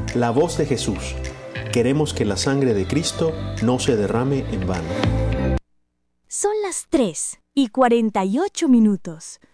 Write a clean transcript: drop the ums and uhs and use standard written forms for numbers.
La voz de Jesús. Queremos que la sangre de Cristo no se derrame en vano. Son las 3:48.